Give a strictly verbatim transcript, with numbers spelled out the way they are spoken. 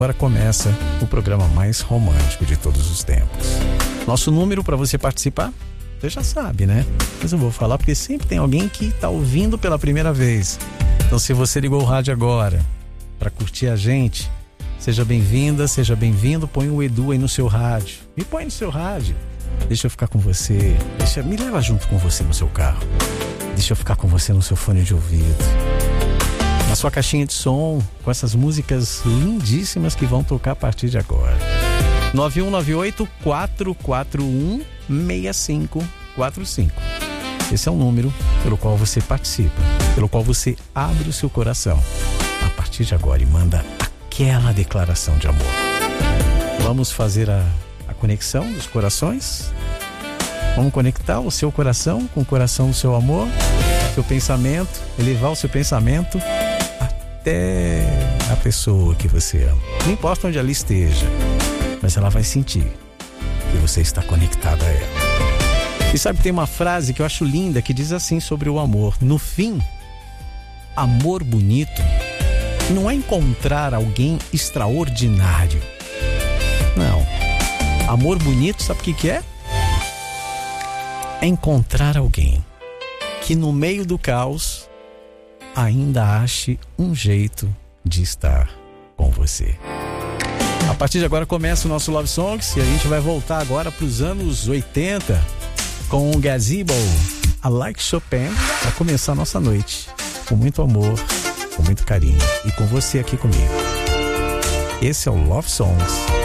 Agora começa o programa mais romântico de todos os tempos. Nosso número para você participar, você já sabe, né? Mas eu vou falar porque sempre tem alguém que está ouvindo pela primeira vez. Então, se você ligou o rádio agora para curtir a gente, seja bem-vinda, seja bem-vindo. Põe o Edu aí no seu rádio. Me põe no seu rádio. Deixa eu ficar com você. Deixa, me leva junto com você no seu carro. Deixa eu ficar com você no seu fone de ouvido. Na sua caixinha de som, com essas músicas lindíssimas que vão tocar a partir de agora. nove um nove oito, quatro quatro um, seis cinco quatro cinco. Esse é o número pelo qual você participa, pelo qual você abre o seu coração a partir de agora e manda aquela declaração de amor. Vamos fazer a, a conexão dos corações? Vamos conectar o seu coração com o coração do seu amor, seu pensamento, elevar o seu pensamento até a pessoa que você ama. Não importa onde ela esteja, mas ela vai sentir que você está conectado a ela. E sabe, tem uma frase que eu acho linda que diz assim sobre o amor: no fim, amor bonito não é encontrar alguém extraordinário. Não. Amor bonito, sabe o que que é? É encontrar alguém que no meio do caos ainda ache um jeito de estar com você. A partir de agora começa o nosso Love Songs e a gente vai voltar agora para os anos oitenta com o Gazebo, a Like Chopin, para começar a nossa noite com muito amor, com muito carinho e com você aqui comigo. Esse é o Love Songs